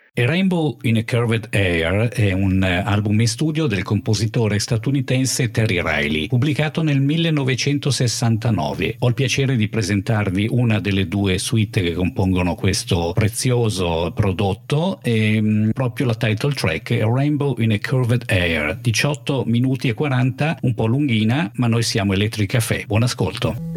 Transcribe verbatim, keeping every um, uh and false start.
A Rainbow in a Curved Air è un album in studio del compositore statunitense Terry Riley, pubblicato nel millenovecentosessantanove. Ho il piacere di presentarvi una delle due suite che compongono questo prezioso prodotto e proprio la title track è A Rainbow in a Curved Air, diciotto minuti e quaranta, un po' lunghina, ma noi siamo Electric Café. Buon ascolto.